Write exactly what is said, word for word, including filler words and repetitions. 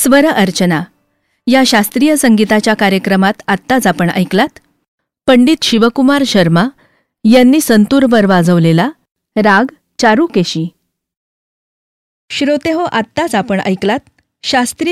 स्वर अर्चना या शास्त्रीय संगीताच्या कार्यक्रमात आत्ताच आपण ऐकलात पंडित शिवकुमार शर्मा यांनी संतूरवर वाजवलेला राग चारुकेशी. श्रोतेहो, आत्ताच आपण ऐकलात शास्त्रीय